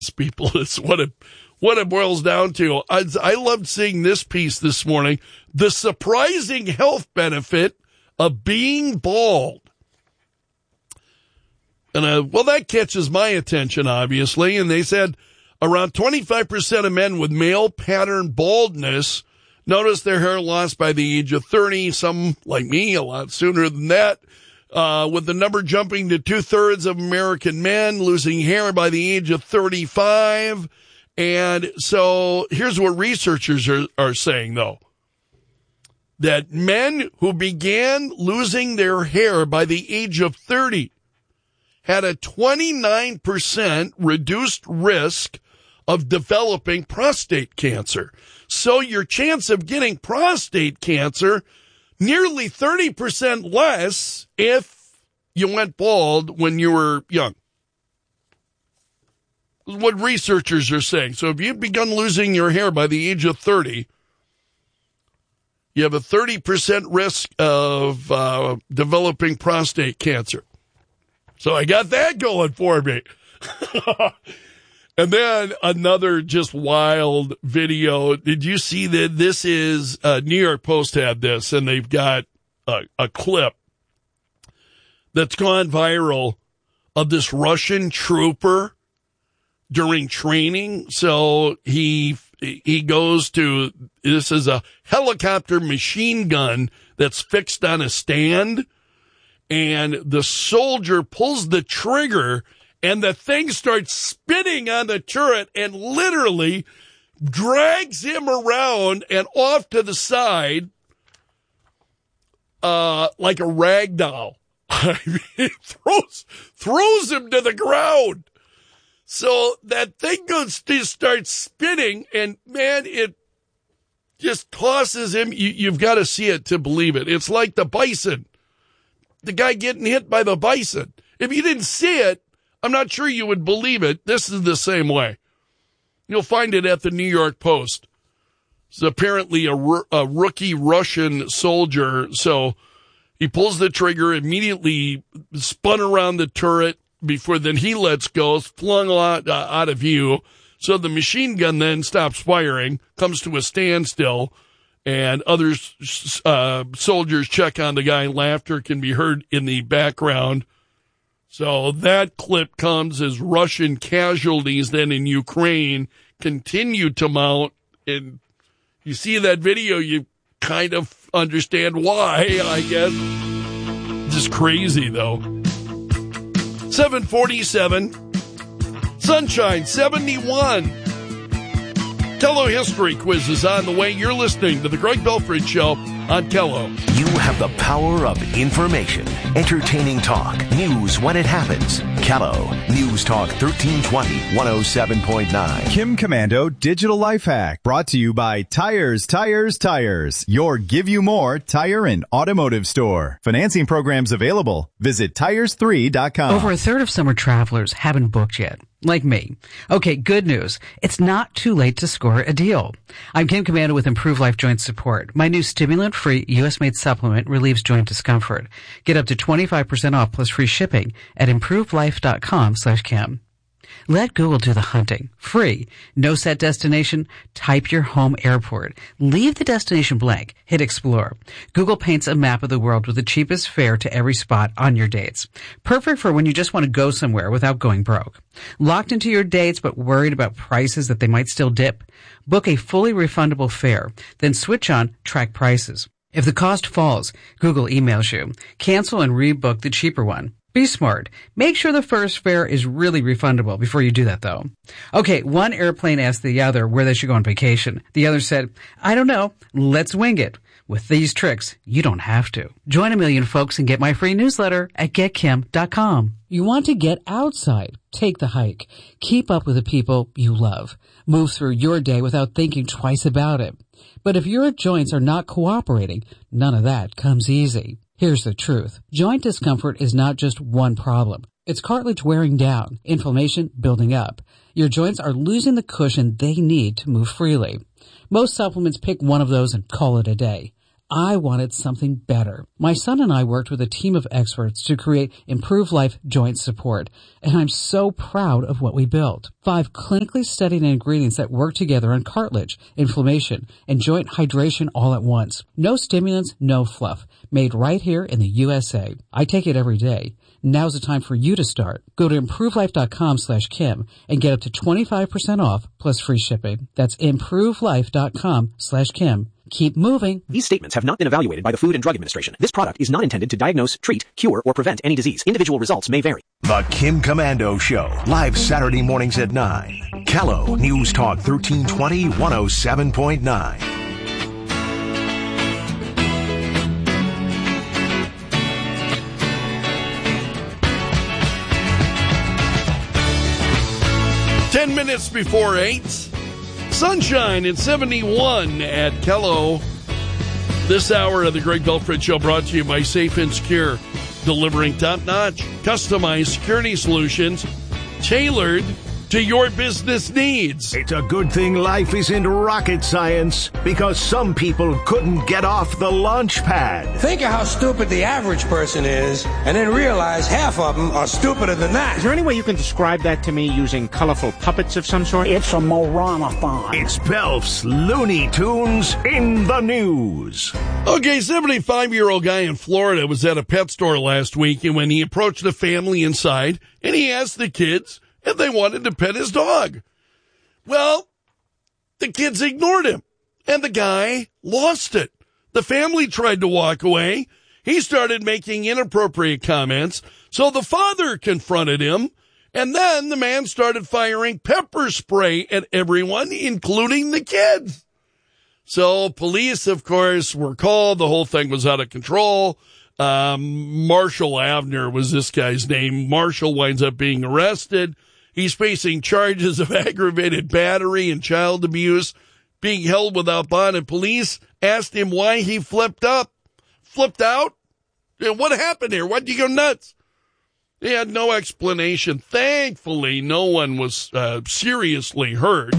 people. It's what it boils down to. I loved seeing this piece this morning. The surprising health benefit of being bald. And, that catches my attention, obviously. And they said around 25% of men with male pattern baldness notice their hair loss by the age of 30. Some, like me, a lot sooner than that. With the number jumping to 2/3 of American men losing hair by the age of 35. And so here's what researchers are saying, though. That men who began losing their hair by the age of 30 had a 29% reduced risk of developing prostate cancer. So your chance of getting prostate cancer nearly 30% less if you went bald when you were young. What researchers are saying. So if you've begun losing your hair by the age of 30, you have a 30% risk of developing prostate cancer. So I got that going for me. And then another just wild video. Did you see that? This is New York Post had this, and they've got a clip that's gone viral of this Russian trooper during training. So he goes to, this is a helicopter machine gun that's fixed on a stand, and the soldier pulls the trigger, and the thing starts spinning on the turret and literally drags him around and off to the side like a rag doll. I mean, throws him to the ground. So that thing starts spinning, and, man, it just tosses him. You've got to see it to believe it. It's like the bison, the guy getting hit by the bison. If you didn't see it, I'm not sure you would believe it. This is the same way. You'll find it at the New York Post. It's apparently a rookie Russian soldier. So he pulls the trigger, immediately spun around the turret before then he lets go, is flung out of view. So the machine gun then stops firing, comes to a standstill, and other soldiers check on the guy. Laughter can be heard in the background. So that clip comes as Russian casualties then in Ukraine continue to mount. And you see that video, you kind of understand why, I guess. Just crazy, though. 747. Sunshine, 71. Tello History Quiz is on the way. You're listening to the Greg Belford Show on Tello. You have the power of information. Entertaining talk. News when it happens. Tello. News Talk 1320, 107.9. Kim Commando Digital Life Hack. Brought to you by Tires, Tires, Tires. Your Give You More tire and automotive store. Financing programs available. Visit tires3.com. Over a third of summer travelers haven't booked yet. Like me. Okay, good news. It's not too late to score a deal. I'm Kim Commando with Improved Life Joint Support. My new stimulant-free U.S.-made supplement relieves joint discomfort. Get up to 25% off plus free shipping at improvedlife.com/Kim. Let Google do the hunting. Free. No set destination. Type your home airport. Leave the destination blank. Hit explore. Google paints a map of the world with the cheapest fare to every spot on your dates. Perfect for when you just want to go somewhere without going broke. Locked into your dates but worried about prices that they might still dip? Book a fully refundable fare. Then switch on Track Prices. If the cost falls, Google emails you. Cancel and rebook the cheaper one. Be smart. Make sure the first fare is really refundable before you do that, though. Okay, one airplane asked the other where they should go on vacation. The other said, I don't know. Let's wing it. With these tricks, you don't have to. Join a million folks and get my free newsletter at getkim.com. You want to get outside. Take the hike. Keep up with the people you love. Move through your day without thinking twice about it. But if your joints are not cooperating, none of that comes easy. Here's the truth. Joint discomfort is not just one problem. It's cartilage wearing down, inflammation building up. Your joints are losing the cushion they need to move freely. Most supplements pick one of those and call it a day. I wanted something better. My son and I worked with a team of experts to create Improve Life Joint Support, and I'm so proud of what we built. 5 clinically studied ingredients that work together on cartilage, inflammation, and joint hydration all at once. No stimulants, no fluff. Made right here in the USA. I take it every day. Now's the time for you to start. Go to ImproveLife.com/Kim and get up to 25% off plus free shipping. That's ImproveLife.com/Kim. Keep moving. These statements have not been evaluated by the Food and Drug Administration. This product is not intended to diagnose, treat, cure, or prevent any disease. Individual results may vary. The Kim Komando Show, live Saturday mornings at 9. Kello News Talk 1320 107.9. Ten minutes before 8. Sunshine at 71 at Kello. This hour of the Greg Belford Show brought to you by Safe and Secure, delivering top-notch, customized security solutions tailored to your business needs. It's a good thing life isn't rocket science, because some people couldn't get off the launch pad. Think of how stupid the average person is, and then realize half of them are stupider than that. Is there any way you can describe that to me using colorful puppets of some sort? It's a moranathon. It's Belf's Looney Tunes in the news. Okay, 75-year-old guy in Florida was at a pet store last week, and when he approached the family inside, and he asked the kids if they wanted to pet his dog. Well, the kids ignored him, and the guy lost it. The family tried to walk away. He started making inappropriate comments, so the father confronted him, and then the man started firing pepper spray at everyone, including the kids. So police, of course, were called. The whole thing was out of control. Marshall Avner was this guy's name. Marshall winds up being arrested. He's facing charges of aggravated battery and child abuse, being held without bond, and police asked him why he flipped out. What happened here? Why'd you go nuts? He had no explanation. Thankfully, no one was seriously hurt.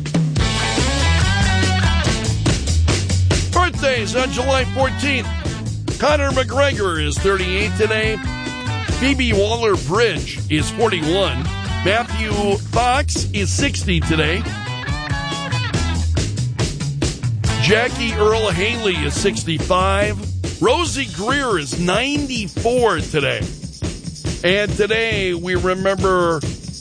Birthdays on July 14th. Conor McGregor is 38 today. Phoebe Waller-Bridge is 41. Matthew Fox is 60 today. Jackie Earl Haley is 65. Rosie Greer is 94 today. And today we remember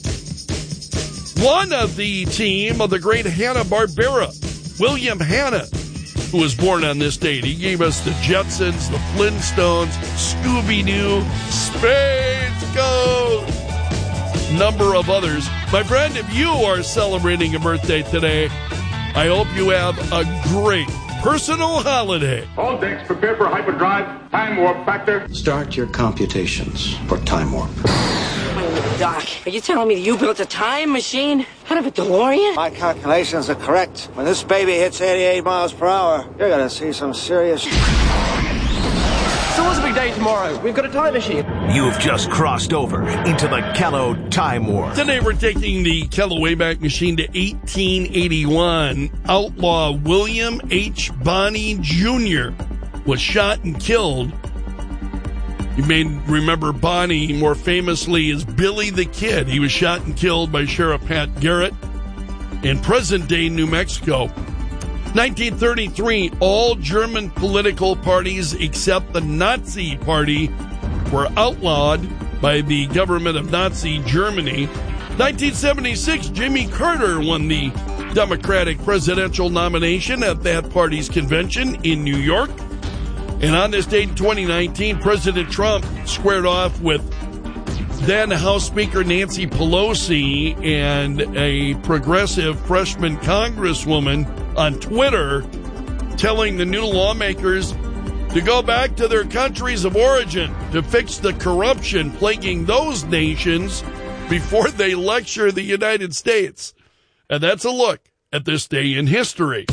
one of the team of the great Hanna-Barbera, William Hanna, who was born on this date. He gave us the Jetsons, the Flintstones, Scooby-Doo, Space Ghost, number of others. My friend, if you are celebrating a birthday today, I hope you have a great personal holiday. All decks prepare for hyperdrive, time warp factor. Start your computations for time warp. Doc, are you telling me you built a time machine out of a DeLorean? My calculations are correct. When this baby hits 88 miles per hour, you're gonna see some serious... So what's the big day tomorrow? We've got a time machine. You've just crossed over into the Kello Time Warp. Today we're taking the Kello Wayback Machine to 1881. Outlaw William H. Bonney Jr. was shot and killed. You may remember Bonney more famously as Billy the Kid. He was shot and killed by Sheriff Pat Garrett in present-day New Mexico. 1933, all German political parties except the Nazi Party were outlawed by the government of Nazi Germany. 1976, Jimmy Carter won the Democratic presidential nomination at that party's convention in New York. And on this date in 2019, President Trump squared off with then House Speaker Nancy Pelosi and a progressive freshman congresswoman on Twitter, telling the new lawmakers to go back to their countries of origin to fix the corruption plaguing those nations before they lecture the United States. And that's a look at this day in history.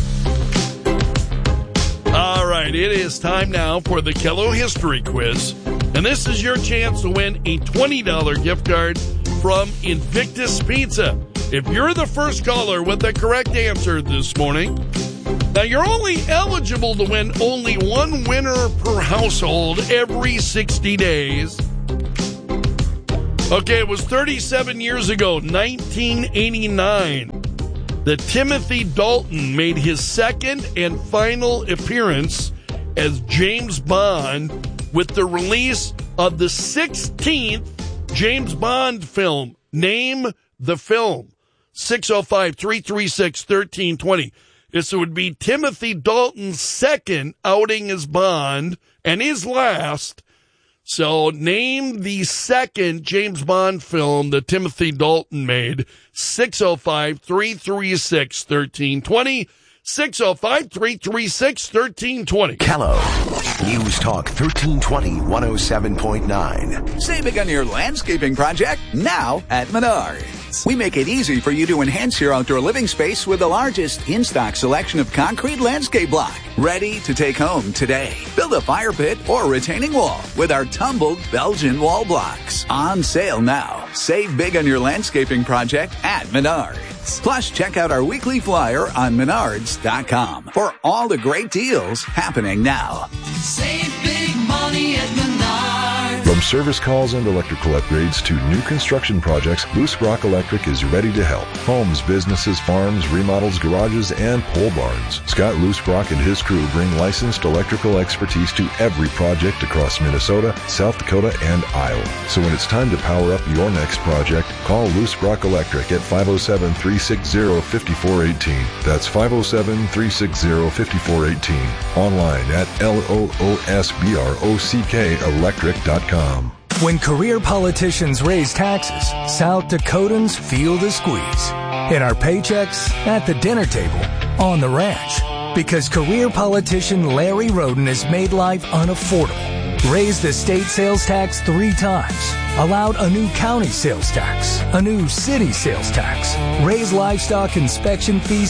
All right, it is time now for the Kello History Quiz. And this is your chance to win a $20 gift card from Invictus Pizza. If you're the first caller with the correct answer this morning, Now, you're only eligible to win only one winner per household every 60 days. Okay, it was 37 years ago, 1989, that Timothy Dalton made his second and final appearance as James Bond with the release of the 16th James Bond film. Name the film. 605-336-1320. This would be Timothy Dalton's second outing as Bond and his last. So name the second James Bond film that Timothy Dalton made. 605-336-1320. 605-336-1320. Kello. News Talk 1320, 107.9. Save big on your landscaping project now at Menards. We make it easy for you to enhance your outdoor living space with the largest in-stock selection of concrete landscape block. Ready to take home today. Build a fire pit or retaining wall with our tumbled Belgian wall blocks. On sale now. Save big on your landscaping project at Menards. Plus, check out our weekly flyer on Menards.com for all the great deals happening now. Save big money at Menards. From service calls and electrical upgrades to new construction projects, Loose Rock Electric is ready to help. Homes, businesses, farms, remodels, garages, and pole barns. Scott Loose Rock and his crew bring licensed electrical expertise to every project across Minnesota, South Dakota, and Iowa. So when it's time to power up your next project, call Loose Rock Electric at 507-360-5418. That's 507-360-5418. Online at LOOSBROCKelectric.com. When career politicians raise taxes, South Dakotans feel the squeeze. In our paychecks, at the dinner table, on the ranch. Because career politician Larry Roden has made life unaffordable. Raised the state sales tax 3 times. Allowed a new county sales tax. A new city sales tax. Raised livestock inspection fees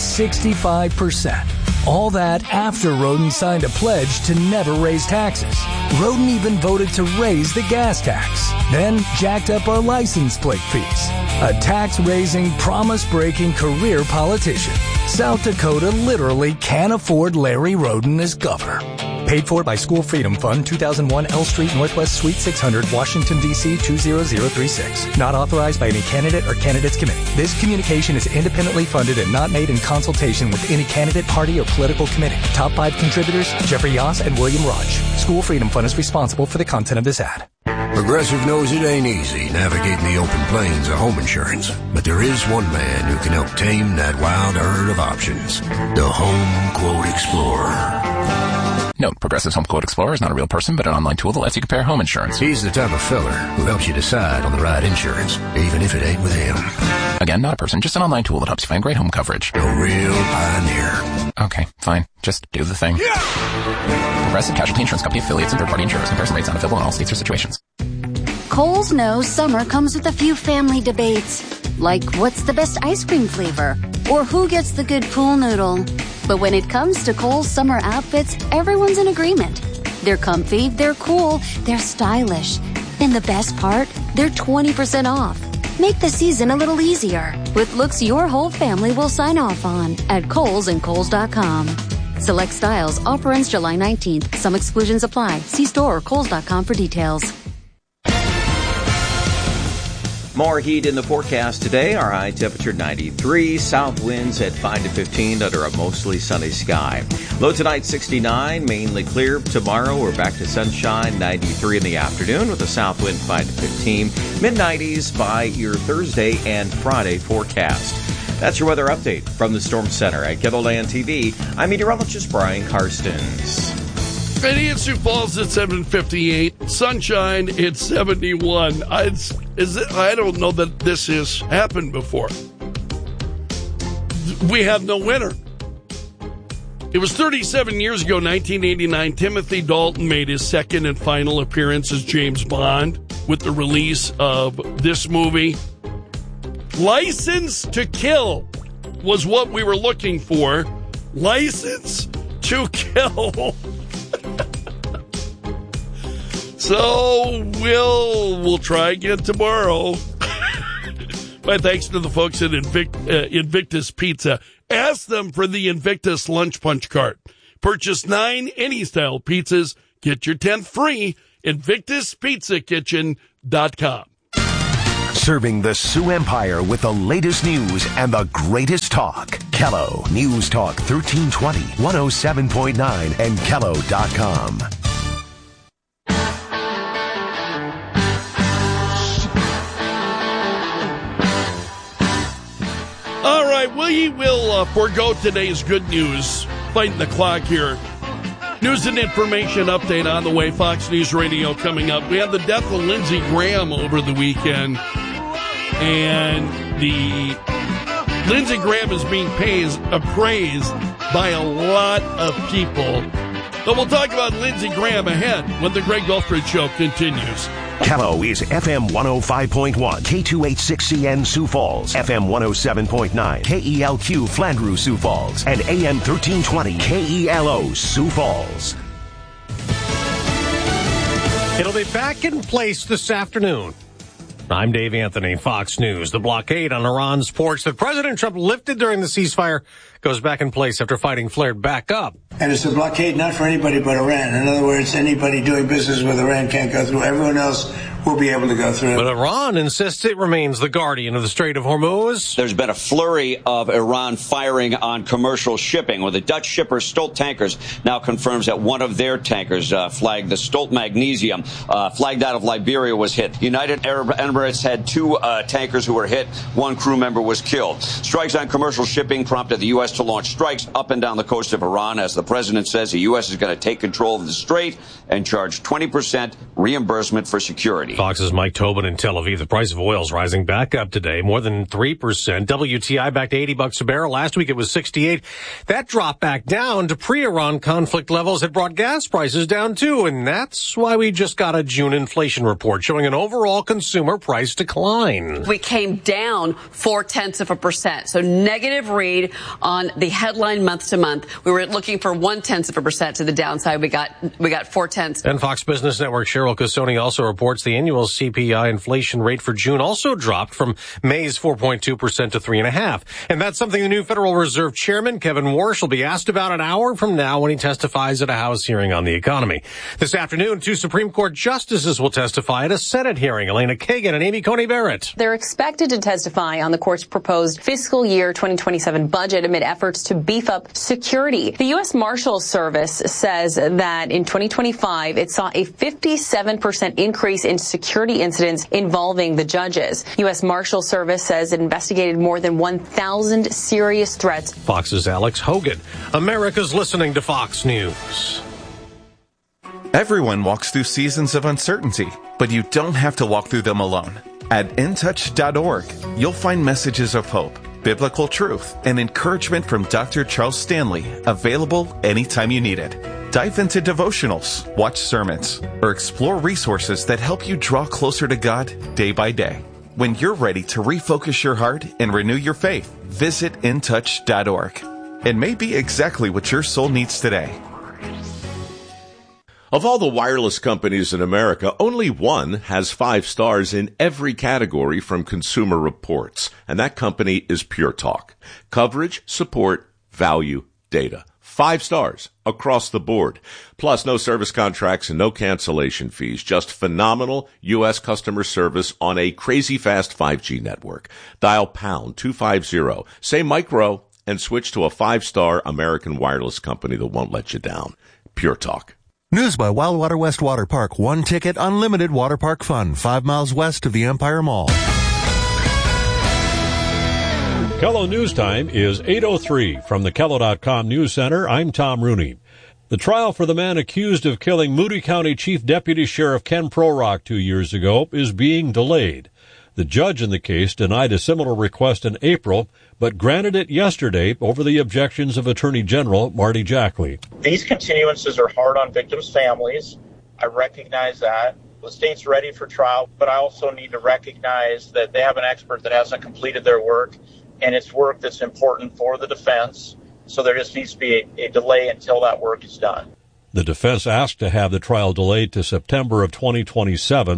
65%. All that after Roden signed a pledge to never raise taxes. Roden even voted to raise the gas tax. Then jacked up our license plate fees. A tax-raising, promise-breaking career politician. South Dakota literally can't afford Larry Roden as governor. Paid for by School Freedom Fund, 2001 L Street, Northwest Suite 600, Washington, D.C. 20036. Not authorized by any candidate or candidates committee. This communication is independently funded and not made in consultation with any candidate, party, or political committee. Top 5 contributors, Jeffrey Yoss and William Raj. School Freedom Fund is responsible for the content of this ad. Progressive knows it ain't easy navigating the open plains of home insurance, but there is one man who can help tame that wild herd of options. The Home Quote Explorer. Note, Progressive's Home Quote Explorer is not a real person, but an online tool that lets you compare home insurance. He's the type of feller who helps you decide on the right insurance, even if it ain't with him. Again, not a person, just an online tool that helps you find great home coverage. A real pioneer. Okay, fine. Just do the thing. Yeah! Progressive Casualty Insurance Company affiliates and third-party insurers. Comparison rates not available in all states or situations. Kohl's knows summer comes with a few family debates, like what's the best ice cream flavor, or who gets the good pool noodle. But when it comes to Kohl's summer outfits, everyone's in agreement. They're comfy, they're cool, they're stylish. And the best part, they're 20% off. Make the season a little easier with looks your whole family will sign off on at Kohl's and Kohls.com. Select styles. Offer ends July 19th. Some exclusions apply. See store or Kohls.com for details. More heat in the forecast today. Our high temperature 93. South winds at 5 to 15 under a mostly sunny sky. Low tonight 69. Mainly clear. Tomorrow we're back to sunshine. 93 in the afternoon with a south wind 5 to 15. Mid-90s by your Thursday and Friday forecast. That's your weather update from the Storm Center at KELOLAND TV. I'm meteorologist Brian Karstens. In Sioux Falls at 7:58, sunshine at 71. I don't know that this has happened before. We have no winter. It was 37 years ago, 1989, Timothy Dalton made his second and final appearance as James Bond with the release of this movie. License to Kill was what we were looking for. License to Kill. So we'll try again tomorrow. But My thanks to the folks at Invictus Pizza. Ask them for the Invictus Lunch Punch Card. Purchase 9 any-style pizzas. Get your 10th free. InvictusPizzaKitchen.com. Serving the Sioux Empire with the latest news and the greatest talk. Kello News Talk 1320, 107.9, and Kello.com. All right, we will forego today's good news. Fighting the clock here. News and information update on the way. Fox News Radio coming up. We had the death of Lindsey Graham over the weekend. And Lindsey Graham is being appraised by a lot of people. But we'll talk about Lindsey Graham ahead when the Greg Belford Show continues. Kello is FM 105.1, K286CN Sioux Falls, FM 107.9, KELQ Flandreau Sioux Falls, and AM 1320 KELO Sioux Falls. It'll be back in place this afternoon. I'm Dave Anthony, Fox News. The blockade on Iran's ports that President Trump lifted during the ceasefire goes back in place after fighting flared back up. And it's a blockade not for anybody but Iran. In other words, anybody doing business with Iran can't go through. Everyone else will be able to go through. But Iran insists it remains the guardian of the Strait of Hormuz. There's been a flurry of Iran firing on commercial shipping, where the Dutch shipper Stolt Tankers now confirms that one of their tankers, flagged the Stolt Magnesium, flagged out of Liberia, was hit. United Arab Emirates had 2 tankers who were hit. 1 crew member was killed. Strikes on commercial shipping prompted the U.S. to launch strikes up and down the coast of Iran. As the president says, the U.S. is going to take control of the strait and charge 20% reimbursement for security. Fox's Mike Tobin in Tel Aviv. The price of oil is rising back up today, more than 3%. WTI back to $80 a barrel. Last week it was 68. That dropped back down to pre-Iran conflict levels that brought gas prices down too. And that's why we just got a June inflation report showing an overall consumer price decline. We came down 0.4%. So negative read on the headline month to month. We were looking for 0.1% to the downside. We got 0.4. And Fox Business Network Cheryl Casoni also reports the annual CPI inflation rate for June also dropped from May's 4.2% to 3.5%. And that's something the new Federal Reserve Chairman Kevin Warsh will be asked about an hour from now when he testifies at a House hearing on the economy. This afternoon, 2 Supreme Court justices will testify at a Senate hearing. Elena Kagan and Amy Coney Barrett. They're expected to testify on the court's proposed fiscal year 2027 budget amid efforts to beef up security. The U.S. Marshals Service says that in 2025, it saw a 57% increase in security incidents involving the judges. U.S. Marshals Service says it investigated more than 1,000 serious threats. Fox's Alex Hogan. America's listening to Fox News. Everyone walks through seasons of uncertainty, but you don't have to walk through them alone. At intouch.org, you'll find messages of hope, biblical truth, and encouragement from Dr. Charles Stanley, available anytime you need it. Dive into devotionals, watch sermons, or explore resources that help you draw closer to God day by day. When you're ready to refocus your heart and renew your faith, visit intouch.org. It may be exactly what your soul needs today. Of all the wireless companies in America, only one has 5 stars in every category from Consumer Reports, and that company is Pure Talk. Coverage, support, value, data. 5 stars across the board. Plus, no service contracts and no cancellation fees. Just phenomenal U.S. customer service on a crazy fast 5G network. Dial pound 250, say micro, and switch to a 5-star American wireless company that won't let you down. Pure Talk. News by Wildwater West Water Park. 1 ticket, unlimited water park fun. 5 miles west of the Empire Mall. Kello News Time is 8:03 from the Kello.com News Center. I'm Tom Rooney. The trial for the man accused of killing Moody County Chief Deputy Sheriff Ken Prorock 2 years ago is being delayed. The judge in the case denied a similar request in April, but granted it yesterday over the objections of Attorney General Marty Jackley. These continuances are hard on victims' families. I recognize that. The state's ready for trial, but I also need to recognize that they have an expert that hasn't completed their work, and it's work that's important for the defense. So there just needs to be a delay until that work is done. The defense asked to have the trial delayed to September of 2027.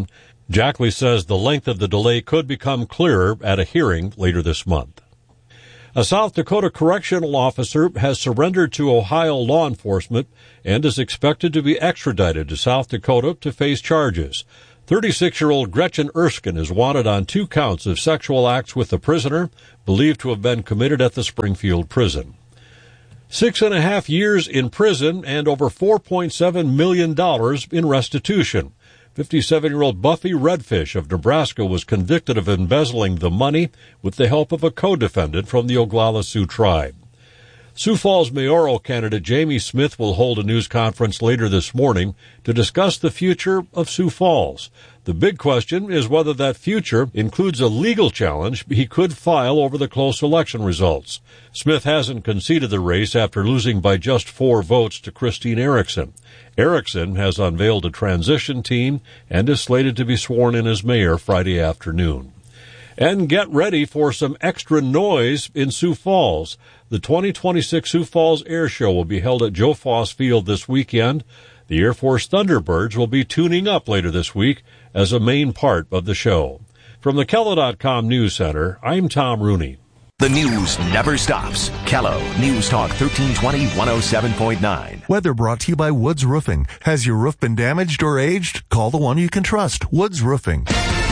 Jackley says the length of the delay could become clearer at a hearing later this month. A South Dakota correctional officer has surrendered to Ohio law enforcement and is expected to be extradited to South Dakota to face charges. 36-year-old Gretchen Erskine is wanted on 2 counts of sexual acts with the prisoner, believed to have been committed at the Springfield prison. 6.5 years in prison and over $4.7 million in restitution. 57-year-old Buffy Redfish of Nebraska was convicted of embezzling the money with the help of a co-defendant from the Oglala Sioux tribe. Sioux Falls mayoral candidate Jamie Smith will hold a news conference later this morning to discuss the future of Sioux Falls. The big question is whether that future includes a legal challenge he could file over the close election results. Smith hasn't conceded the race after losing by just 4 votes to Christine Erickson. Erickson has unveiled a transition team and is slated to be sworn in as mayor Friday afternoon. And get ready for some extra noise in Sioux Falls. The 2026 Sioux Falls Air Show will be held at Joe Foss Field this weekend. The Air Force Thunderbirds will be tuning up later this week as a main part of the show. From the Kello.com News Center, I'm Tom Rooney. The news never stops. Kello News Talk 1320 107.9. Weather brought to you by Woods Roofing. Has your roof been damaged or aged? Call the one you can trust, Woods Roofing.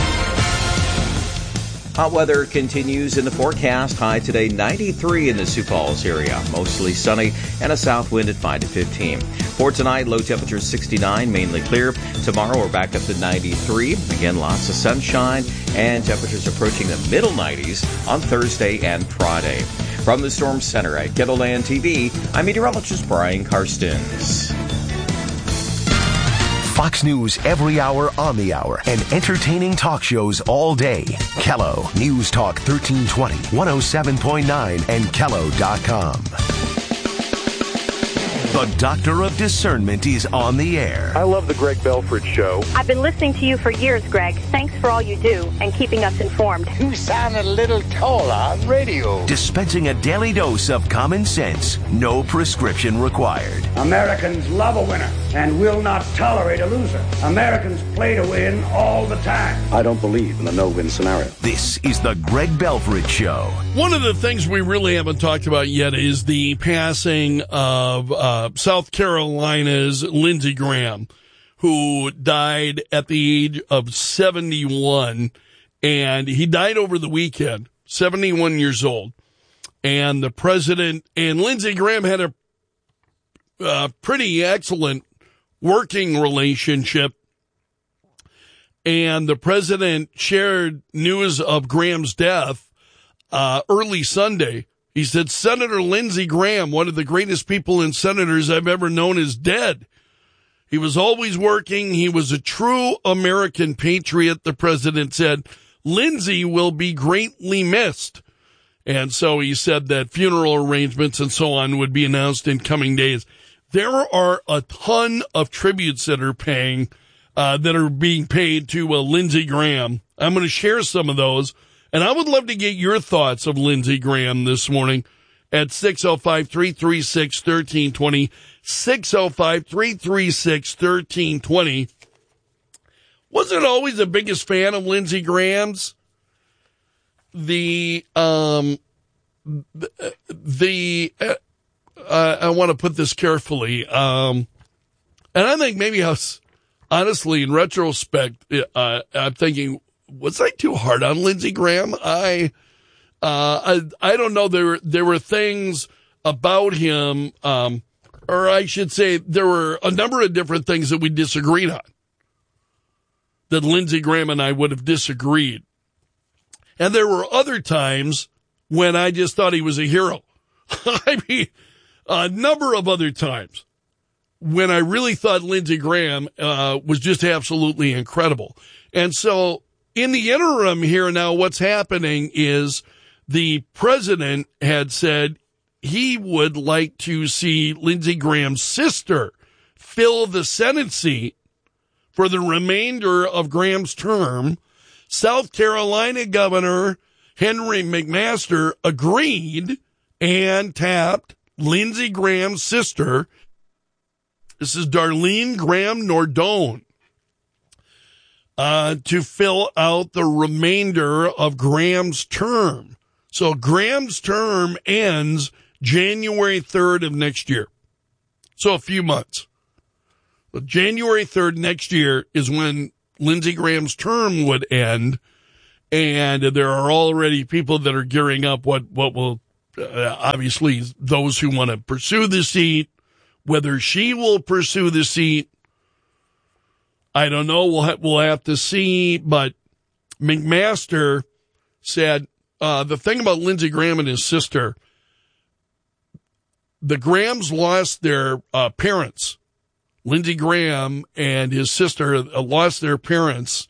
Hot weather continues in the forecast. High today, 93 in the Sioux Falls area. Mostly sunny and a south wind at 5 to 15. For tonight, low temperature 69, mainly clear. Tomorrow, we're back up to 93. Again, lots of sunshine and temperatures approaching the middle 90s on Thursday and Friday. From the Storm Center at Kettleland TV, I'm meteorologist Brian Karstens. Fox News every hour on the hour and entertaining talk shows all day. Kello News Talk 1320, 107.9 and Kello.com. The Doctor of Discernment is on the air. I love the Greg Belford Show. I've been listening to you for years, Greg. Thanks for all you do and keeping us informed. You sound a little taller on radio. Dispensing a daily dose of common sense. No prescription required. Americans love a winner and will not tolerate a loser. Americans play to win all the time. I don't believe in the no-win scenario. This is the Greg Belford Show. One of the things we really haven't talked about yet is the passing of South Carolina's Lindsey Graham, who died at the age of 71, and he died over the weekend, 71 years old. And the president and Lindsey Graham had a pretty excellent working relationship. And the president shared news of Graham's death early Sunday. He said, Senator Lindsey Graham, one of the greatest people and senators I've ever known, is dead. He was always working. He was a true American patriot, the president said. Lindsey will be greatly missed. And so he said that funeral arrangements and so on would be announced in coming days. There are a ton of tributes that are being paid to Lindsey Graham. I'm going to share some of those. And I would love to get your thoughts of Lindsey Graham this morning at 605-336-1320, 605-336-1320. Wasn't always the biggest fan of Lindsey Graham's. I want to put this carefully. And I think maybe honestly, in retrospect, I'm thinking, was I too hard on Lindsey Graham? I don't know. There were things about him, or I should say, there were a number of different things that we disagreed on, that Lindsey Graham and I would have disagreed. And there were other times when I just thought he was a hero. I mean, a number of other times when I really thought Lindsey Graham was just absolutely incredible. And so in the interim here now, what's happening is the president had said he would like to see Lindsey Graham's sister fill the Senate seat for the remainder of Graham's term. South Carolina Governor Henry McMaster agreed and tapped Lindsey Graham's sister. This is Darlene Graham Nordone. to fill out the remainder of Graham's term. So Graham's term ends January 3rd of next year. So a few months. But January 3rd next year is when Lindsey Graham's term would end. And there are already people that are gearing up what will, obviously, those who want to pursue the seat, whether she will pursue the seat, I don't know. We'll have to see. But McMaster said the thing about Lindsey Graham and his sister, the Grahams lost their parents. Lindsey Graham and his sister lost their parents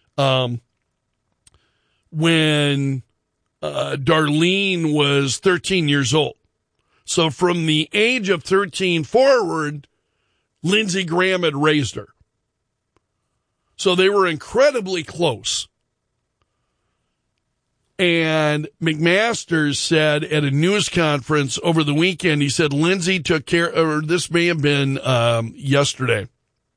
when Darlene was 13 years old. So from the age of 13 forward, Lindsey Graham had raised her. So they were incredibly close. And McMaster said at a news conference over the weekend, he said Lindsey took care, or this may have been yesterday.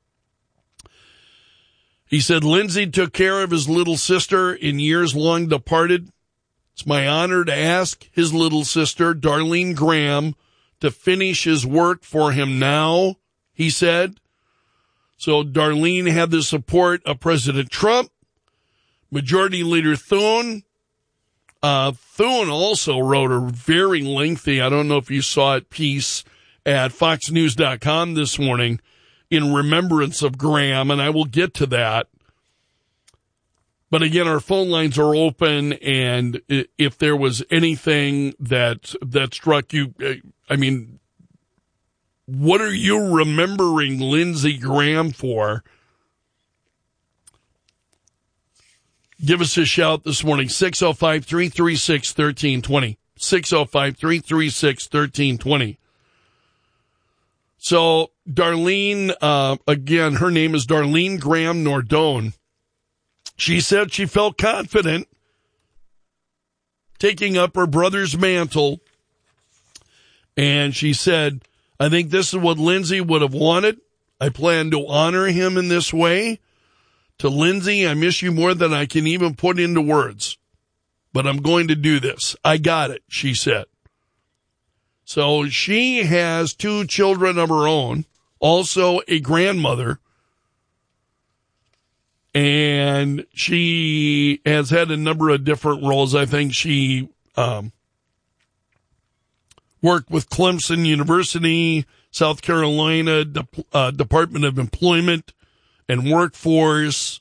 He said Lindsey took care of his little sister in years long departed. It's my honor to ask his little sister, Darlene Graham, to finish his work for him now, he said. So Darlene had the support of President Trump, Majority Leader Thune. Thune also wrote a very lengthy, I don't know if you saw it, piece at foxnews.com this morning in remembrance of Graham, and I will get to that. But again, our phone lines are open, and if there was anything that struck you, I mean, what are you remembering Lindsey Graham for? Give us a shout this morning, 605-336-1320, 605-336-1320. So Darlene, again, her name is Darlene Graham Nordone. She said she felt confident taking up her brother's mantle, and she said, I think this is what Lindsey would have wanted. I plan to honor him in this way. To Lindsey, I miss you more than I can even put into words, but I'm going to do this. I got it, she said. So she has 2 children of her own, also a grandmother, and she has had a number of different roles. I think she worked with Clemson University, South Carolina Department of Employment and Workforce.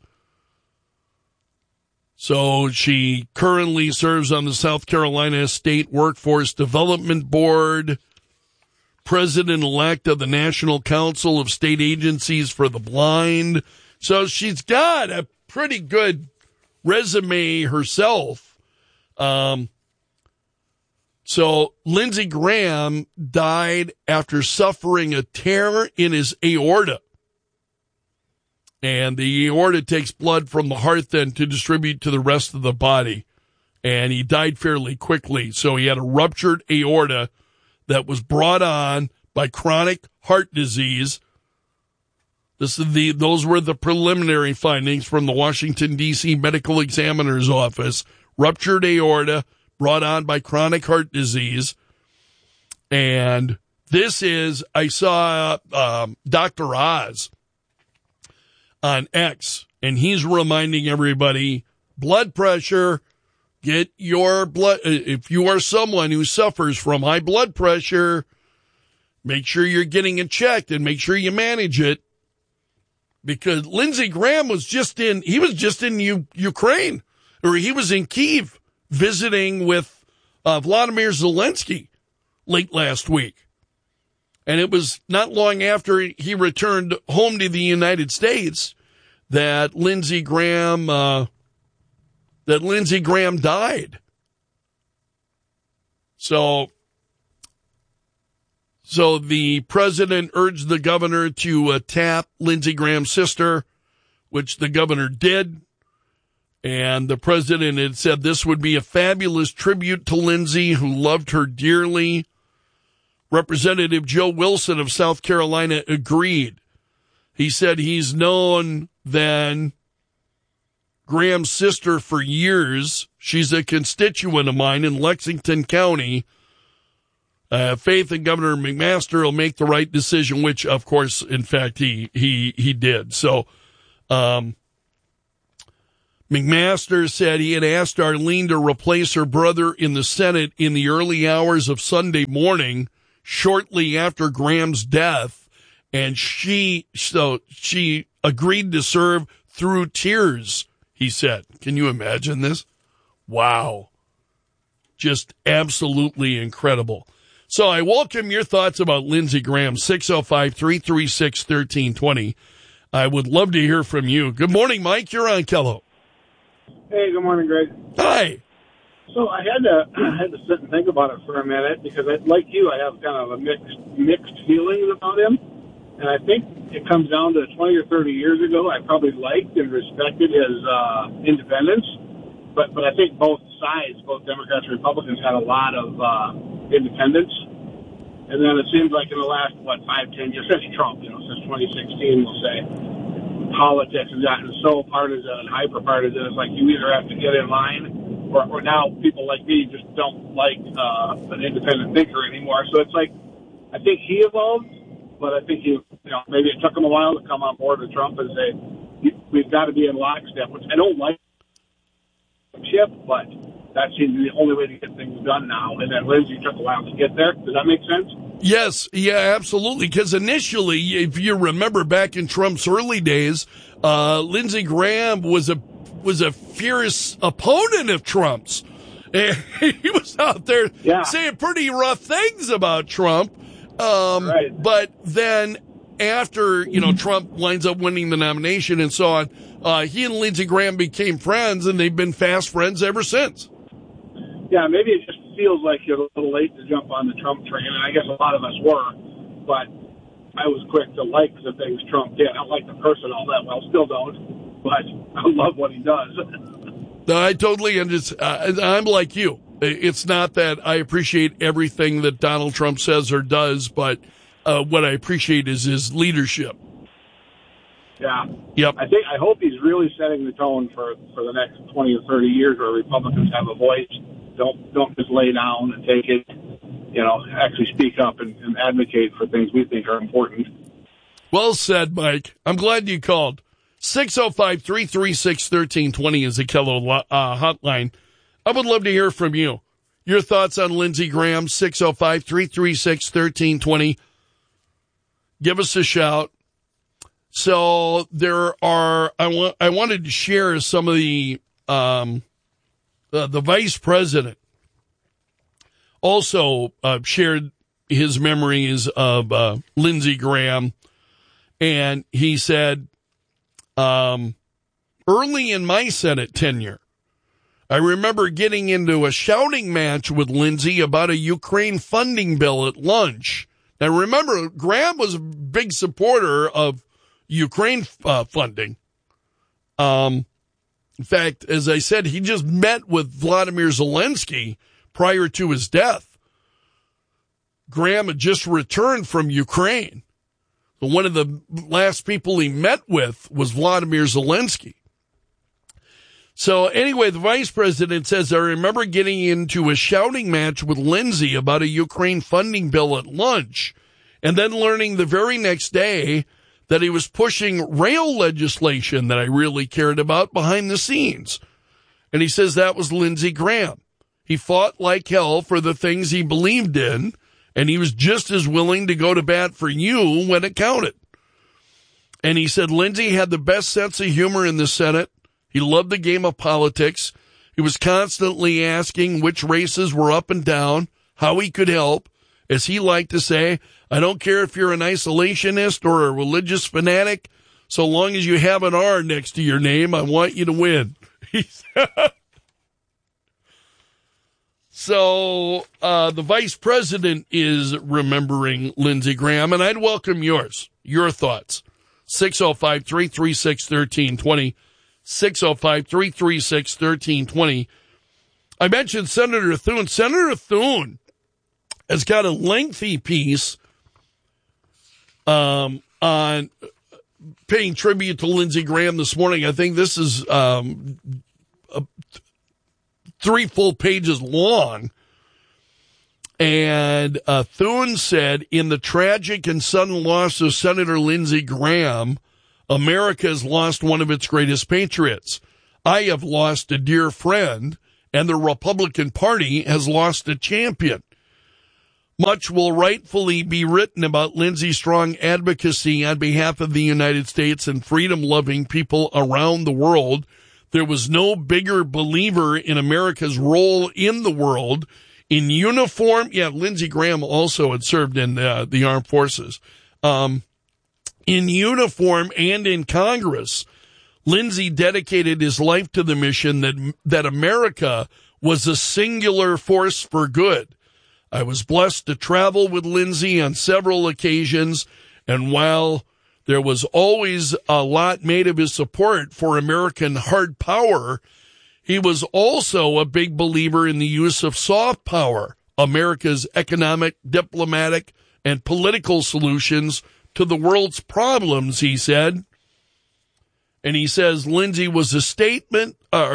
So she currently serves on the South Carolina State Workforce Development Board, president-elect of the National Council of State Agencies for the Blind. So she's got a pretty good resume herself. So Lindsey Graham died after suffering a tear in his aorta. And the aorta takes blood from the heart then to distribute to the rest of the body. And he died fairly quickly. So he had a ruptured aorta that was brought on by chronic heart disease. Those were the preliminary findings from the Washington, D.C. Medical Examiner's Office. Ruptured aorta brought on by chronic heart disease. And this is, I saw Dr. Oz on X, and he's reminding everybody, blood pressure, get your blood. If you are someone who suffers from high blood pressure, make sure you're getting it checked and make sure you manage it. Because Lindsey Graham was just in Ukraine, or he was in Kyiv visiting with Vladimir Zelensky late last week. And it was not long after he returned home to the United States that Lindsey Graham died. So the president urged the governor to tap Lindsey Graham's sister, which the governor did. And the president had said this would be a fabulous tribute to Lindsey, who loved her dearly. Representative Joe Wilson of South Carolina agreed. He said he's known then Graham's sister for years. She's a constituent of mine in Lexington County. Faith in Governor McMaster will make the right decision, which, of course, in fact, he did. So, McMaster said he had asked Arlene to replace her brother in the Senate in the early hours of Sunday morning, shortly after Graham's death, and she agreed to serve through tears, he said. Can you imagine this? Wow. Just absolutely incredible. So I welcome your thoughts about Lindsey Graham, 605-336-1320. I would love to hear from you. Good morning, Mike. You're on Kello. Hey, good morning, Greg. Hi. So I had to sit and think about it for a minute because, like you, I have kind of a mixed feelings about him. And I think it comes down to 20 or 30 years ago, I probably liked and respected his independence. But I think both sides, both Democrats and Republicans, had a lot of independence. And then it seems like in the last, 5-10 years, since Trump, since 2016, we'll say, politics has gotten so partisan and hyper-partisan. It's like you either have to get in line or now people like me just don't like an independent thinker anymore. So it's like, I think he evolved, but I think maybe it took him a while to come on board with Trump and say, we've got to be in lockstep, which I don't like, but that seems to be the only way to get things done now. And then Lindsey took a while to get there. Does that make sense? Yes, yeah, absolutely. Because initially, if you remember back in Trump's early days, Lindsey Graham was a fierce opponent of Trump's. And he was out there saying pretty rough things about Trump. Right. But then after, Trump winds up winning the nomination and so on, he and Lindsey Graham became friends, and they've been fast friends ever since. Yeah, maybe it just feels like you're a little late to jump on the Trump train, and I guess a lot of us were, but I was quick to like the things Trump did. I don't like the person all that well, still don't, but I love what he does. I totally understand. I'm like you. It's not that I appreciate everything that Donald Trump says or does, but what I appreciate is his leadership. Yeah. Yep. I hope he's really setting the tone for the next 20 or 30 years where Republicans have a voice. Don't just lay down and take it, actually speak up and advocate for things we think are important. Well said, Mike. I'm glad you called. 605-336-1320 is the Kello hotline. I would love to hear from you. Your thoughts on Lindsey Graham, 605-336-1320. Give us a shout. So I wanted to share some of the vice president also shared his memories of Lindsey Graham, and he said, early in my Senate tenure, I remember getting into a shouting match with Lindsey about a Ukraine funding bill at lunch. Now remember, Graham was a big supporter of Ukraine funding. In fact, as I said, he just met with Vladimir Zelensky prior to his death. Graham had just returned from Ukraine. One of the last people he met with was Vladimir Zelensky. So anyway, the vice president says, I remember getting into a shouting match with Lindsey about a Ukraine funding bill at lunch, and then learning the very next day that he was pushing rail legislation that I really cared about behind the scenes. And he says that was Lindsey Graham. He fought like hell for the things he believed in, and he was just as willing to go to bat for you when it counted. And he said Lindsey had the best sense of humor in the Senate. He loved the game of politics. He was constantly asking which races were up and down, how he could help. As he liked to say, I don't care if you're an isolationist or a religious fanatic, so long as you have an R next to your name, I want you to win. He said. So the vice president is remembering Lindsey Graham, and I'd welcome your thoughts. 605-336-1320. 605-336-1320. I mentioned Senator Thune. Senator Thune has got a lengthy piece on paying tribute to Lindsey Graham this morning. I think this is 3 full pages long. And Thune said, in the tragic and sudden loss of Senator Lindsey Graham, America has lost one of its greatest patriots. I have lost a dear friend, and the Republican Party has lost a champion. Much will rightfully be written about Lindsey's strong advocacy on behalf of the United States and freedom-loving people around the world. There was no bigger believer in America's role in the world. In uniform, Lindsey Graham also had served in the armed forces. In uniform and in Congress, Lindsey dedicated his life to the mission that America was a singular force for good. I was blessed to travel with Lindsey on several occasions, and while there was always a lot made of his support for American hard power, he was also a big believer in the use of soft power, America's economic, diplomatic, and political solutions to the world's problems, he said. And he says Lindsey was a statesman.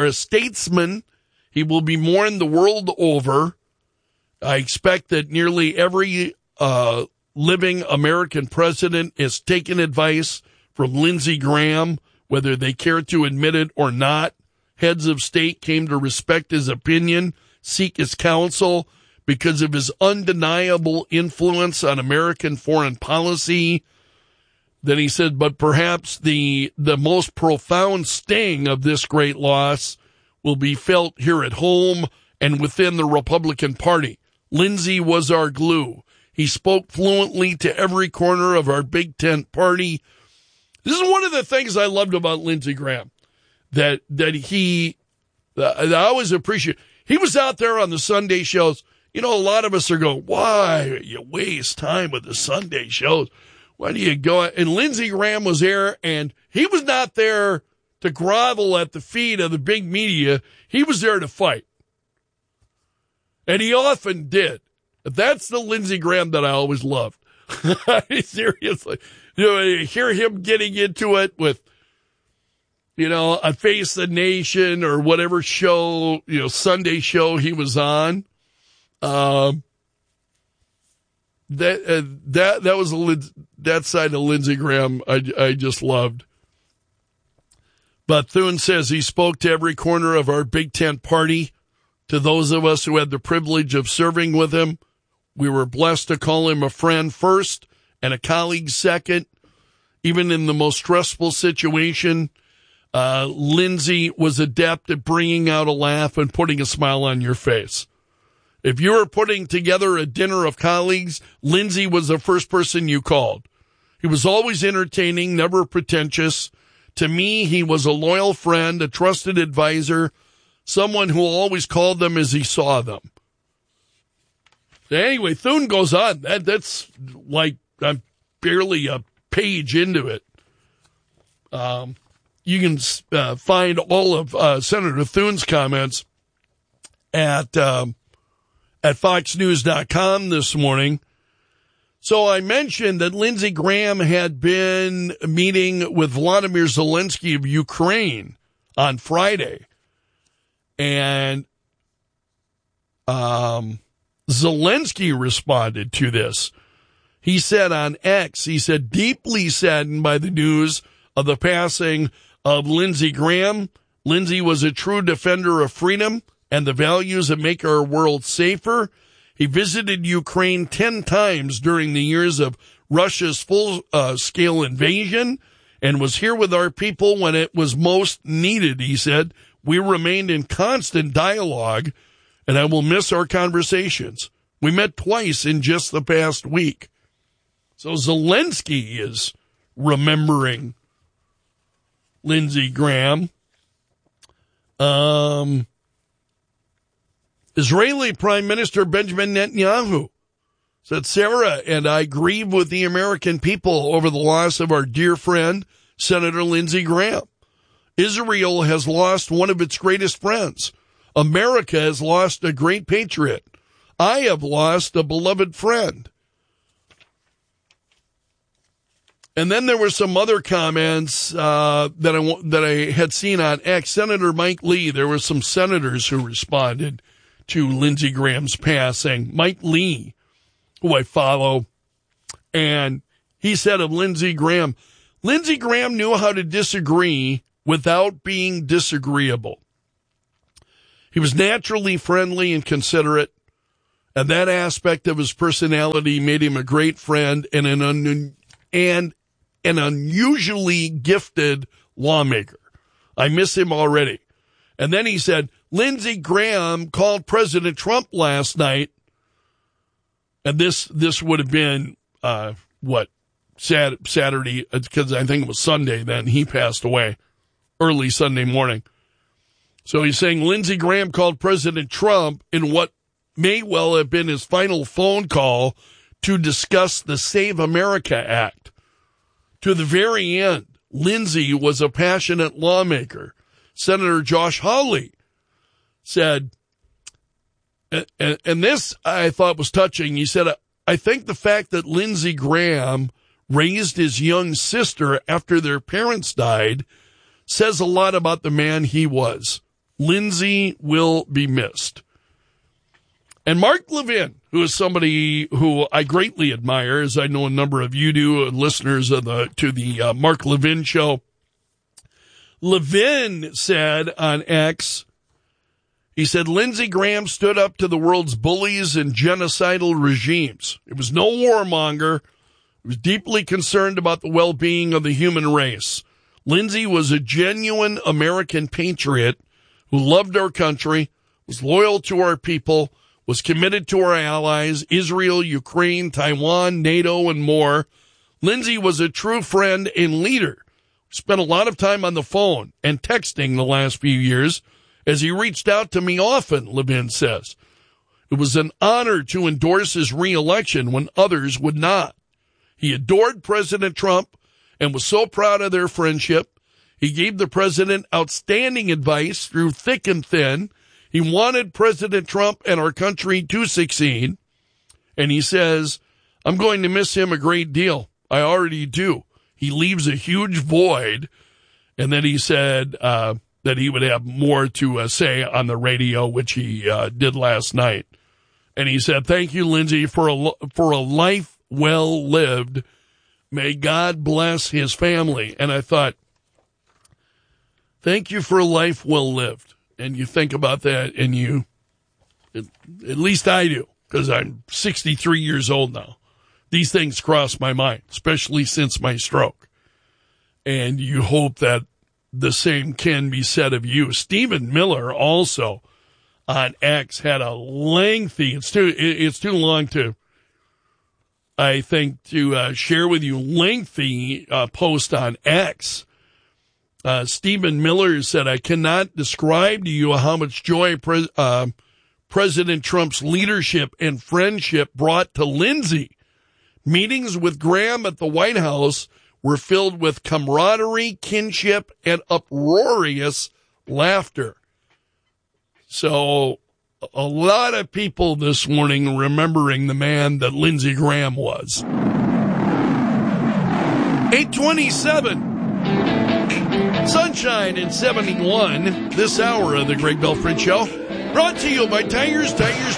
He will be mourned the world over. I expect that nearly every living American president has taken advice from Lindsey Graham, whether they care to admit it or not. Heads of state came to respect his opinion, seek his counsel because of his undeniable influence on American foreign policy. Then he said, but perhaps the most profound sting of this great loss will be felt here at home and within the Republican Party. Lindsey was our glue. He spoke fluently to every corner of our big tent party. This is one of the things I loved about Lindsey Graham. That I always appreciate. He was out there on the Sunday shows. You know, a lot of us are going, why you waste time with the Sunday shows? Why do you go? And Lindsey Graham was there, and he was not there to grovel at the feet of the big media. He was there to fight. And he often did. That's the Lindsey Graham that I always loved. Seriously. You hear him getting into it with, on Face the Nation or whatever show, Sunday show he was on. That was that side of Lindsey Graham I just loved. But Thune says he spoke to every corner of our Big Tent party. To those of us who had the privilege of serving with him, we were blessed to call him a friend first and a colleague second. Even in the most stressful situation, Lindsey was adept at bringing out a laugh and putting a smile on your face. If you were putting together a dinner of colleagues, Lindsey was the first person you called. He was always entertaining, never pretentious. To me, he was a loyal friend, a trusted advisor, someone who always called them as he saw them. Anyway, Thune goes on. That's like I'm barely a page into it. You can find all of Senator Thune's comments at foxnews.com this morning. So I mentioned that Lindsey Graham had been meeting with Volodymyr Zelensky of Ukraine on Friday. And Zelensky responded to this. He said on X, deeply saddened by the news of the passing of Lindsey Graham. Lindsey was a true defender of freedom and the values that make our world safer. He visited Ukraine 10 times during the years of Russia's full-scale invasion and was here with our people when it was most needed, he said. We remained in constant dialogue, and I will miss our conversations. We met twice in just the past week. So Zelensky is remembering Lindsey Graham. Israeli Prime Minister Benjamin Netanyahu said, Sarah and I grieve with the American people over the loss of our dear friend, Senator Lindsey Graham. Israel has lost one of its greatest friends. America has lost a great patriot. I have lost a beloved friend. And then there were some other comments that I had seen on X. Senator Mike Lee, there were some senators who responded to Lindsey Graham's passing. Mike Lee, who I follow, and he said of Lindsey Graham knew how to disagree without being disagreeable. He was naturally friendly and considerate, and that aspect of his personality made him a great friend and an unusually gifted lawmaker. I miss him already. And then he said, Lindsey Graham called President Trump last night, and this would have been, Saturday, because I think it was Sunday then. He passed away early Sunday morning. So he's saying Lindsey Graham called President Trump in what may well have been his final phone call to discuss the Save America Act. To the very end, Lindsey was a passionate lawmaker. Senator Josh Hawley said, and this I thought was touching. He said, I think the fact that Lindsey Graham raised his young sister after their parents died says a lot about the man he was. Lindsey will be missed. And Mark Levin, who is somebody who I greatly admire, as I know a number of you do, listeners to the Mark Levin show. Levin said on X, he said, Lindsey Graham stood up to the world's bullies and genocidal regimes. It was no warmonger. He was deeply concerned about the well-being of the human race. Lindsey was a genuine American patriot who loved our country, was loyal to our people, was committed to our allies, Israel, Ukraine, Taiwan, NATO, and more. Lindsey was a true friend and leader. Spent a lot of time on the phone and texting the last few years as he reached out to me often, Levin says. It was an honor to endorse his re-election when others would not. He adored President Trump and was so proud of their friendship. He gave the president outstanding advice through thick and thin. He wanted President Trump and our country to succeed. And he says, I'm going to miss him a great deal. I already do. He leaves a huge void. And then he said that he would have more to say on the radio, which he did last night. And he said, thank you, Lindsey, for a life well lived. May God bless his family. And I thought, thank you for a life well lived. And you think about that, and at least I do, because I'm 63 years old now. These things cross my mind, especially since my stroke. And you hope that the same can be said of you. Stephen Miller also on X had a lengthy, it's too long to, I think, to share with you, lengthy post on X. Stephen Miller said, I cannot describe to you how much joy President Trump's leadership and friendship brought to Lindsey. Meetings with Graham at the White House were filled with camaraderie, kinship, and uproarious laughter. So a lot of people this morning remembering the man that Lindsey Graham was. 827. Sunshine in 71, this hour of the Greg Belford Show. Brought to you by Tires.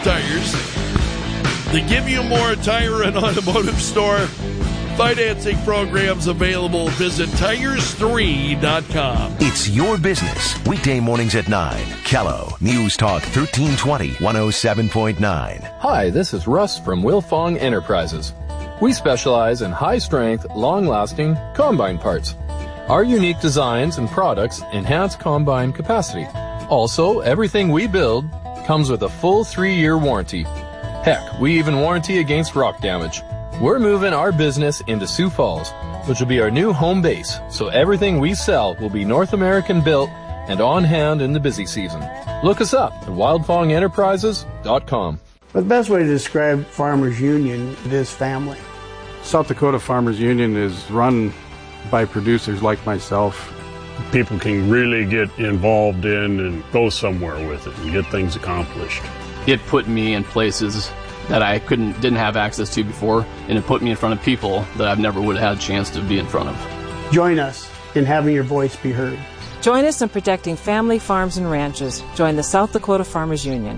They give you more tire and automotive store. Financing programs available. Visit Tires3.com. It's your business. Weekday mornings at 9. Kello, News Talk 1320, 107.9. Hi, this is Russ from Wilfong Enterprises. We specialize in high-strength, long-lasting combine parts. Our unique designs and products enhance combine capacity. Also, everything we build comes with a full 3-year warranty. Heck, we even warranty against rock damage. We're moving our business into Sioux Falls, which will be our new home base, so everything we sell will be North American built and on hand in the busy season. Look us up at wildfongenterprises.com. The best way to describe Farmers Union is family. South Dakota Farmers Union is run by producers like myself. People can really get involved in and go somewhere with it and get things accomplished. It put me in places that I didn't have access to before, and it put me in front of people that I've never would have had a chance to be in front of. Join us in having your voice be heard. Join us in protecting family farms and ranches. Join the South Dakota Farmers Union.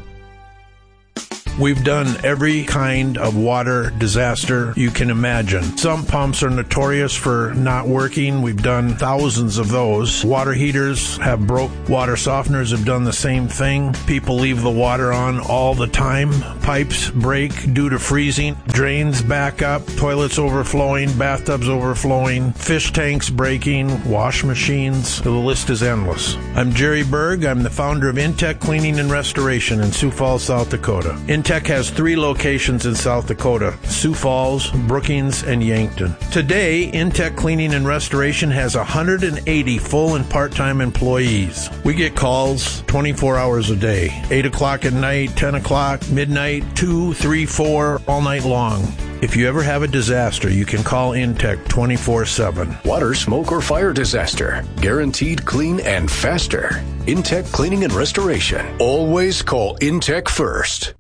We've done every kind of water disaster you can imagine. Some pumps are notorious for not working. We've done thousands of those. Water heaters have broke. Water softeners have done the same thing. People leave the water on all the time. Pipes break due to freezing. Drains back up. Toilets overflowing. Bathtubs overflowing. Fish tanks breaking. Wash machines. The list is endless. I'm Jerry Berg. I'm the founder of Intech Cleaning and Restoration in Sioux Falls, South Dakota. Intech has 3 locations in South Dakota: Sioux Falls, Brookings, and Yankton. Today, Intech Cleaning and Restoration has 180 full and part-time employees. We get calls 24 hours a day, 8 o'clock at night, 10 o'clock, midnight, 2, 3, 4, all night long. If you ever have a disaster, you can call Intech 24/7. Water, smoke, or fire disaster. Guaranteed clean and faster. Intech Cleaning and Restoration. Always call Intech first.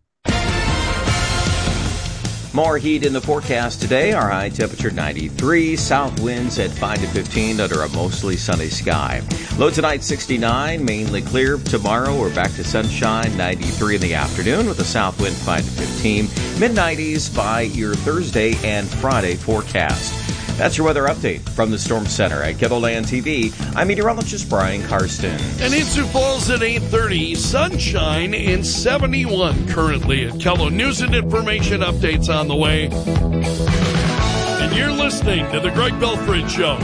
More heat in the forecast today. Our high temperature 93. South winds at 5 to 15 under a mostly sunny sky. Low tonight 69. Mainly clear. Tomorrow we're back to sunshine. 93 in the afternoon with a south wind 5 to 15. Mid-90s by your Thursday and Friday forecast. That's your weather update from the Storm Center at KELOLAND TV. I'm meteorologist Brian Karsten. And in Sioux Falls at 8:30, sunshine and 71 currently at KELO. News and information updates on the way. And you're listening to the Greg Belford Show.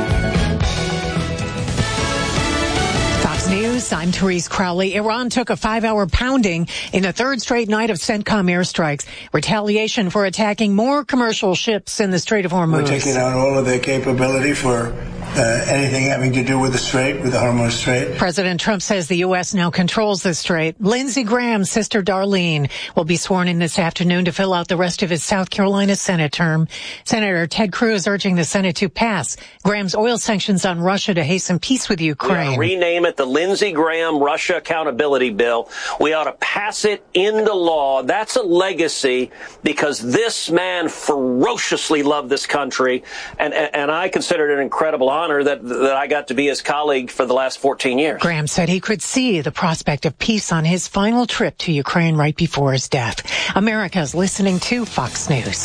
Fox News, I'm Therese Crowley. Iran took a 5-hour pounding in the third straight night of CENTCOM airstrikes. Retaliation for attacking more commercial ships in the Strait of Hormuz. We're taking out all of their capability for anything having to do with the Strait, with the Hormuz Strait. President Trump says the U.S. now controls the Strait. Lindsey Graham's sister Darlene will be sworn in this afternoon to fill out the rest of his South Carolina Senate term. Senator Ted Cruz urging the Senate to pass Graham's oil sanctions on Russia to hasten peace with Ukraine. Rename it the Lindsey Graham Russia Accountability Bill. We ought to pass it into law. That's a legacy because this man ferociously loved this country, and I consider it an incredible honor that I got to be his colleague for the last 14 years. Graham said he could see the prospect of peace on his final trip to Ukraine right before his death. America's listening to Fox News.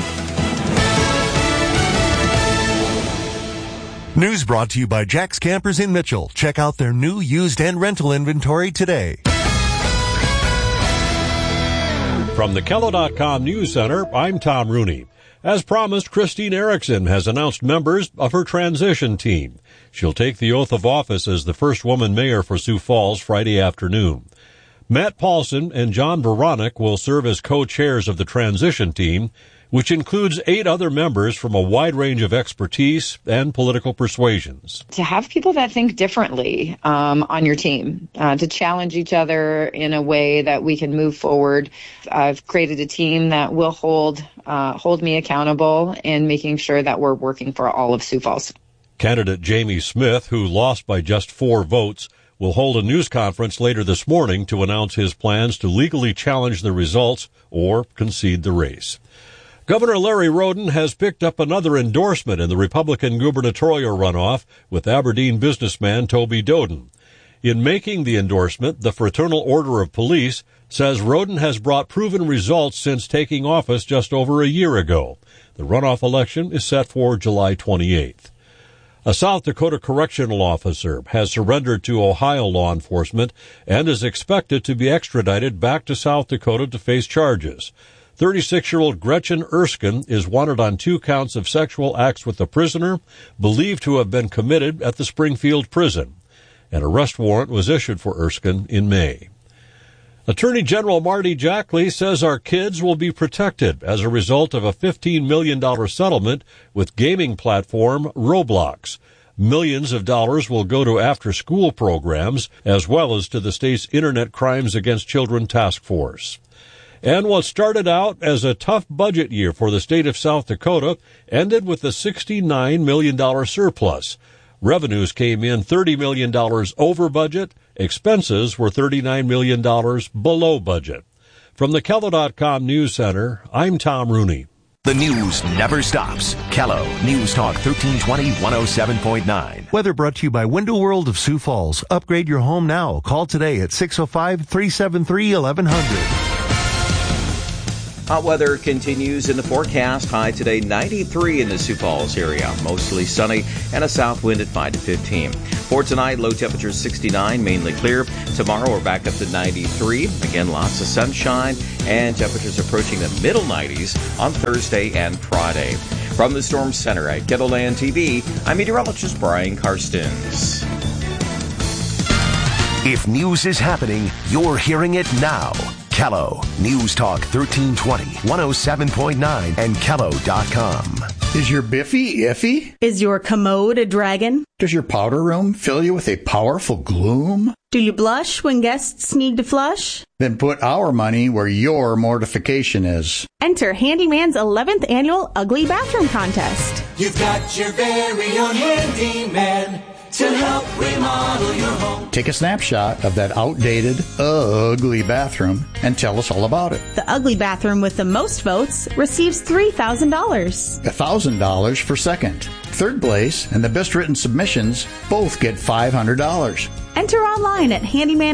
News brought to you by Jack's Campers in Mitchell. Check out their new used and rental inventory today. From the KELO.com News Center, I'm Tom Rooney. As promised, Christine Erickson has announced members of her transition team. She'll take the oath of office as the first woman mayor for Sioux Falls Friday afternoon. Matt Paulson and John Baranek will serve as co-chairs of the transition team, which includes 8 other members from a wide range of expertise and political persuasions. To have people that think differently on your team, to challenge each other in a way that we can move forward. I've created a team that will hold me accountable in making sure that we're working for all of Sioux Falls. Candidate Jamie Smith, who lost by just 4 votes, will hold a news conference later this morning to announce his plans to legally challenge the results or concede the race. Governor Larry Roden has picked up another endorsement in the Republican gubernatorial runoff with Aberdeen businessman Toby Doden. In making the endorsement, the Fraternal Order of Police says Roden has brought proven results since taking office just over a year ago. The runoff election is set for July 28th. A South Dakota correctional officer has surrendered to Ohio law enforcement and is expected to be extradited back to South Dakota to face charges. 36-year-old Gretchen Erskine is wanted on 2 counts of sexual acts with the prisoner, believed to have been committed at the Springfield prison. An arrest warrant was issued for Erskine in May. Attorney General Marty Jackley says our kids will be protected as a result of a $15 million settlement with gaming platform Roblox. Millions of dollars will go to after-school programs as well as to the state's Internet Crimes Against Children Task Force. And what started out as a tough budget year for the state of South Dakota ended with a $69 million surplus. Revenues came in $30 million over budget. Expenses were $39 million below budget. From the Kello.com News Center, I'm Tom Rooney. The news never stops. Kello News Talk 1320 107.9. Weather brought to you by Window World of Sioux Falls. Upgrade your home now. Call today at 605-373-1100. Hot weather continues in the forecast. High today, 93 in the Sioux Falls area. Mostly sunny and a south wind at 5 to 15. For tonight, low temperature 69, mainly clear. Tomorrow, we're back up to 93. Again, lots of sunshine and temperatures approaching the middle 90s on Thursday and Friday. From the Storm Center at Kettleland TV, I'm meteorologist Brian Karstens. If news is happening, you're hearing it now. Kello News Talk 1320 107.9 and Kello.com. Is your Biffy iffy? Is your commode a dragon? Does your powder room fill you with a powerful gloom? Do you blush when guests need to flush? Then put our money where your mortification is. Enter Handyman's 11th annual Ugly Bathroom Contest. You've got your very own handyman to help remodel your home. Take a snapshot of that outdated, ugly bathroom and tell us all about it. The ugly bathroom with the most votes receives $3,000. $1,000 for second. Third place and the best written submissions both get $500. Enter online at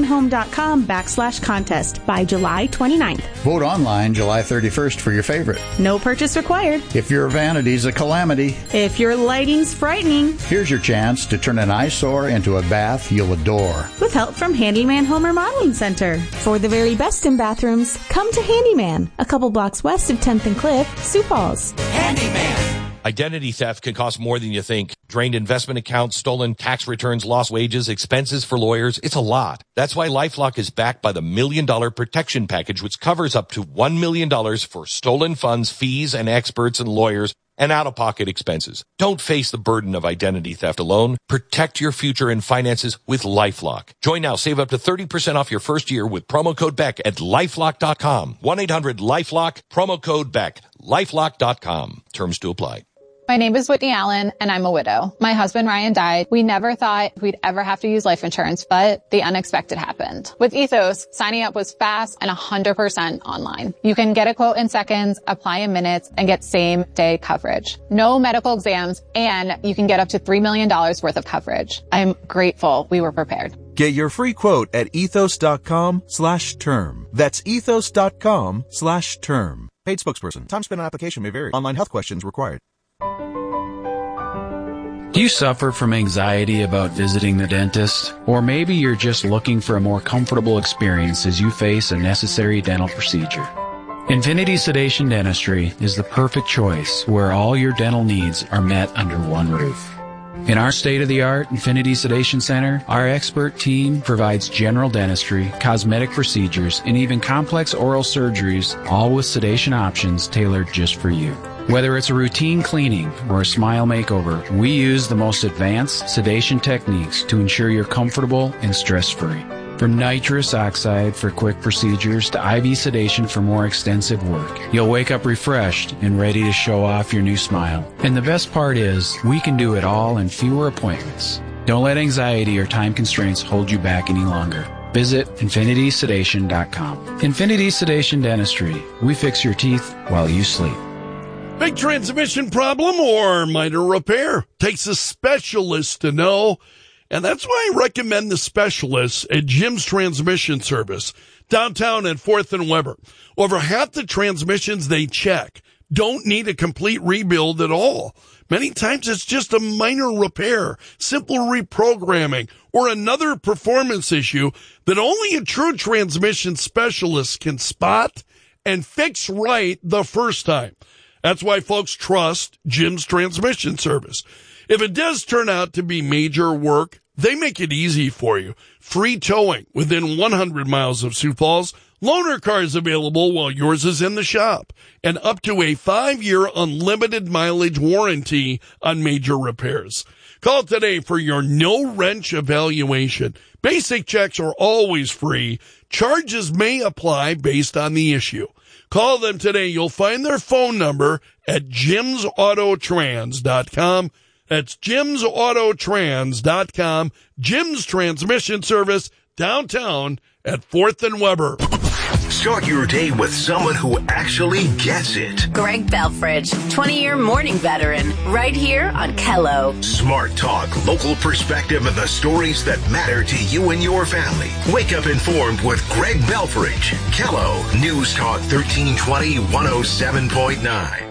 handymanhome.com/contest by July 29th. Vote online July 31st for your favorite. No purchase required. If your vanity's a calamity. If your lighting's frightening. Here's your chance to turn an eyesore into a bath you'll adore. With help from Handyman Home Remodeling Center. For the very best in bathrooms, come to Handyman, a couple blocks west of 10th and Cliff, Sioux Falls. Handyman. Identity theft can cost more than you think. Drained investment accounts, stolen tax returns, lost wages, expenses for lawyers. It's a lot. That's why LifeLock is backed by the $1 Million Protection Package, which covers up to $1 million for stolen funds, fees, and experts and lawyers, and out-of-pocket expenses. Don't face the burden of identity theft alone. Protect your future and finances with LifeLock. Join now. Save up to 30% off your first year with promo code Beck at LifeLock.com. 1-800-LifeLock, promo code Beck. LifeLock.com. Terms to apply. My name is Whitney Allen, and I'm a widow. My husband, Ryan, died. We never thought we'd ever have to use life insurance, but the unexpected happened. With Ethos, signing up was fast and 100% online. You can get a quote in seconds, apply in minutes, and get same-day coverage. No medical exams, and you can get up to $3 million worth of coverage. I'm grateful we were prepared. Get your free quote at ethos.com/term. That's ethos.com/term. Paid spokesperson. Time spent on application may vary. Online health questions required. Do you suffer from anxiety about visiting the dentist? Or maybe you're just looking for a more comfortable experience as you face a necessary dental procedure. Infinity Sedation Dentistry is the perfect choice where all your dental needs are met under one roof. In our state-of-the-art Infinity Sedation Center, our expert team provides general dentistry, cosmetic procedures, and even complex oral surgeries, all with sedation options tailored just for you. Whether it's a routine cleaning or a smile makeover, we use the most advanced sedation techniques to ensure you're comfortable and stress-free. From nitrous oxide for quick procedures to IV sedation for more extensive work, you'll wake up refreshed and ready to show off your new smile. And the best part is, we can do it all in fewer appointments. Don't let anxiety or time constraints hold you back any longer. Visit infinitysedation.com. Infinity Sedation Dentistry. We fix your teeth while you sleep. Big transmission problem or minor repair? Takes a specialist to know. And that's why I recommend the specialists at Jim's Transmission Service, downtown at 4th and Weber. Over half the transmissions they check don't need a complete rebuild at all. Many times it's just a minor repair, simple reprogramming, or another performance issue that only a true transmission specialist can spot and fix right the first time. That's why folks trust Jim's Transmission Service. If it does turn out to be major work, they make it easy for you. Free towing within 100 miles of Sioux Falls. Loaner cars available while yours is in the shop. And up to a 5-year unlimited mileage warranty on major repairs. Call today for your no-wrench evaluation. Basic checks are always free. Charges may apply based on the issue. Call them today. You'll find their phone number at jimsautotrans.com. That's jimsautotrans.com. Jim's Transmission Service, downtown at 4th and Weber. Start your day with someone who actually gets it. Greg Belfridge, 20-year morning veteran, right here on Kello. Smart talk, local perspective, and the stories that matter to you and your family. Wake up informed with Greg Belfridge. Kello News Talk 1320 107.9.